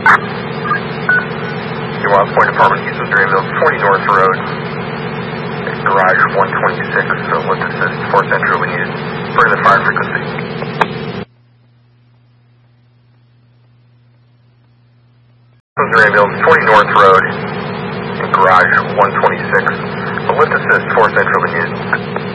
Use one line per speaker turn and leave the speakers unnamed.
Wild Point Apartment, Houston, Greenville, 40 North Road, garage 126, so lift assist, force entry will be needed. Bring the fire frequency. Greenville, 40 North Road, garage 126, lift assist, force entry will be needed.